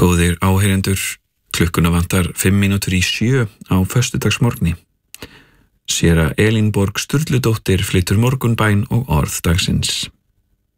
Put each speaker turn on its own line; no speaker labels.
Góðir áheyrendur, klukkuna vantar 6:05 á föstudagsmorgni. Séra Elínborg Sturludóttir flytur morgunbæn og orð dagsins.